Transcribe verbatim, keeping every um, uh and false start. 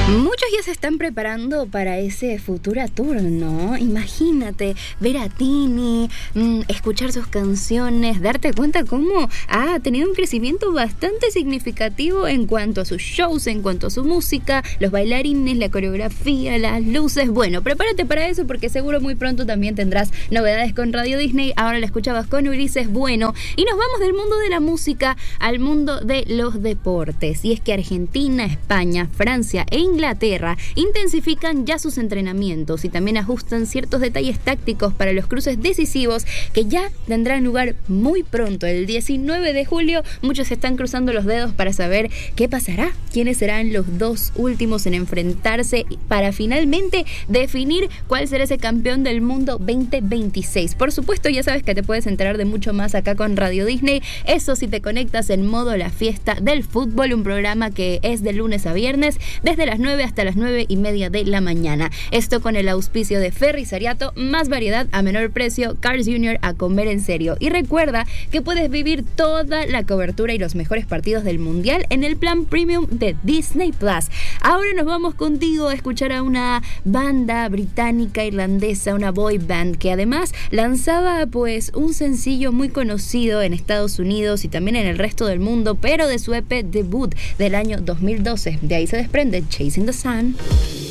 Muchos ya se están preparando para ese Futura Tour, ¿no? Imagínate ver a Tini, mmm, escuchar sus canciones, darte cuenta cómo ha tenido un crecimiento bastante significativo en cuanto a sus shows, en cuanto a su música, los bailarines, la coreografía, las luces. Bueno, prepárate para eso porque seguro muy pronto también tendrás novedades con Radio Disney. Ahora la escuchabas con Ulises Bueno y nos vamos del mundo de la música al mundo de los deportes. Y es que Argentina, España, Francia e Inglaterra Inglaterra intensifican ya sus entrenamientos y también ajustan ciertos detalles tácticos para los cruces decisivos que ya tendrán lugar muy pronto, el diecinueve de julio. Muchos están cruzando los dedos para saber qué pasará, quiénes serán los dos últimos en enfrentarse para finalmente definir cuál será ese campeón del mundo veinte veintiséis. Por supuesto, ya sabes que te puedes enterar de mucho más acá con Radio Disney. Eso si te conectas en modo La Fiesta del Fútbol, un programa que es de lunes a viernes desde las nueve hasta las nueve y media de la mañana. Esto con el auspicio de Ferrisariato, más variedad a menor precio, Cars junior a comer en serio. Y recuerda que puedes vivir toda la cobertura y los mejores partidos del Mundial en el plan premium de Disney Plus. Ahora nos vamos contigo a escuchar a una banda británica irlandesa, una boy band que además lanzaba pues un sencillo muy conocido en Estados Unidos y también en el resto del mundo, pero de su E P debut del año dos mil doce. De ahí se desprende Chasing the Sun.